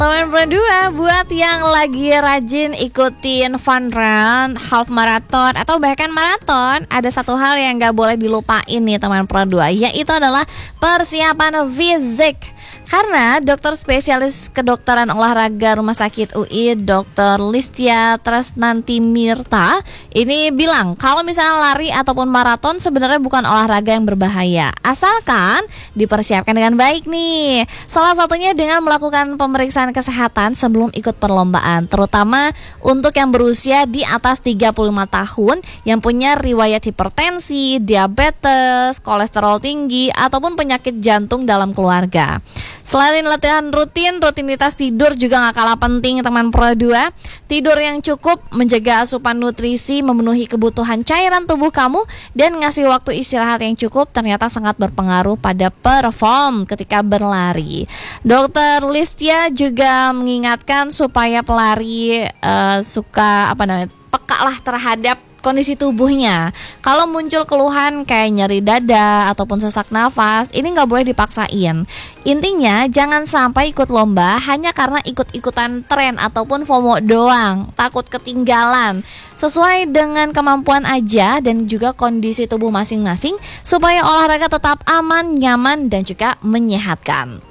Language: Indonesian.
Teman berdua, buat yang lagi rajin ikutin fun run, half marathon, atau bahkan maraton, ada satu hal yang gak boleh dilupain nih teman berdua, yaitu adalah persiapan fisik. Karena dokter spesialis kedokteran olahraga Rumah Sakit UI, Dr. Listia Tresnanti Mirta, ini bilang kalau misalnya lari ataupun maraton sebenarnya bukan olahraga yang berbahaya, asalkan dipersiapkan dengan baik nih. Salah satunya dengan melakukan pemeriksaan kesehatan sebelum ikut perlombaan, terutama untuk yang berusia di atas 35 tahun yang punya riwayat hipertensi, diabetes, kolesterol tinggi, ataupun penyakit jantung dalam keluarga. Selain latihan rutin, rutinitas tidur juga gak kalah penting teman Pro 2. Tidur yang cukup, menjaga asupan nutrisi, memenuhi kebutuhan cairan tubuh kamu, dan ngasih waktu istirahat yang cukup ternyata sangat berpengaruh pada perform ketika berlari. Dokter Listia juga mengingatkan supaya pelari peka lah terhadap kondisi tubuhnya. Kalau muncul keluhan kayak nyeri dada ataupun sesak nafas, ini gak boleh dipaksain. Intinya jangan sampai ikut lomba hanya karena ikut-ikutan tren ataupun FOMO doang, takut ketinggalan. Sesuai dengan kemampuan aja dan juga kondisi tubuh masing-masing supaya olahraga tetap aman, nyaman, dan juga menyehatkan.